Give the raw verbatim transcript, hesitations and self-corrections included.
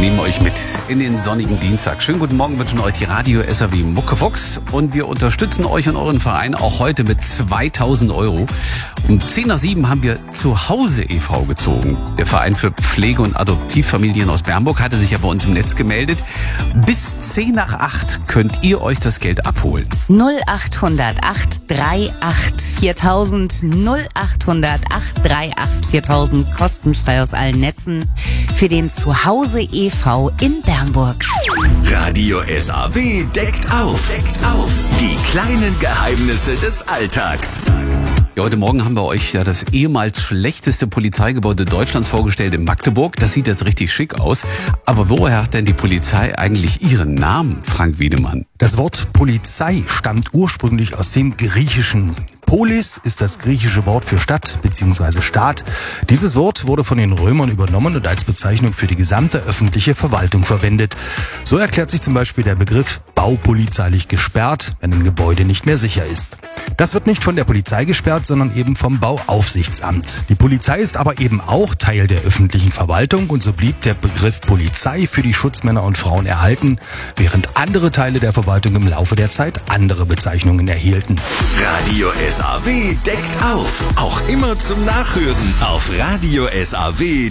nehmen euch mit in den sonnigen Dienstag. Schönen guten Morgen wünschen euch die Radio S R W Muckefuchs und wir unterstützen euch und euren Verein auch heute mit zweitausend Euro. Um zehn nach sieben haben wir Zuhause e V gezogen. Der Verein für Pflege- und Adoptivfamilien aus Bernburg hatte sich ja bei uns im Netz gemeldet. Bis zehn nach acht könnt ihr euch das Geld abholen. null acht hundert acht drei acht viertausend null acht hundert acht drei acht viertausend kostenfrei aus allen Netzen für den Zuhause e V in Bernburg. Radio S R W deckt auf. Deckt auf. Die kleinen Geheimnisse des Alltags. Ja, heute Morgen haben wir euch ja das ehemals schlechteste Polizeigebäude Deutschlands vorgestellt in Magdeburg. Das sieht jetzt richtig schick aus. Aber woher hat denn die Polizei eigentlich ihren Namen, Frank Wiedemann? Das Wort Polizei stammt ursprünglich aus dem Griechischen. Polis ist das griechische Wort für Stadt bzw. Staat. Dieses Wort wurde von den Römern übernommen und als Bezeichnung für die gesamte öffentliche Verwaltung verwendet. So erklärt sich zum Beispiel der Begriff baupolizeilich gesperrt, wenn ein Gebäude nicht mehr sicher ist. Das wird nicht von der Polizei gesperrt, sondern eben vom Bauaufsichtsamt. Die Polizei ist aber eben auch Teil der öffentlichen Verwaltung und so blieb der Begriff Polizei für die Schutzmänner und Frauen erhalten, während andere Teile der Verwaltung im Laufe der Zeit andere Bezeichnungen erhielten. Radio S R W deckt auf. Auch immer zum Nachhören auf radio s r w